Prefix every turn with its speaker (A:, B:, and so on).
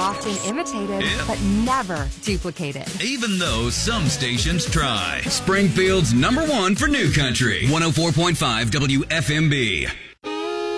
A: often imitated, but never duplicated.
B: Even though some stations try. Springfield's #1 for New Country. 104.5 WFMB.